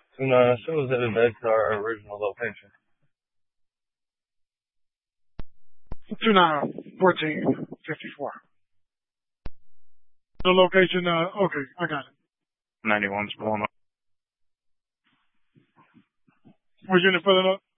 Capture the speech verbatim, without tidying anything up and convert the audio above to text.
And uh, shows that it's back to our original location. Tuna fourteen fifty-four. The location, uh, okay, I got it. ninety-one's blown up. What unit filling up?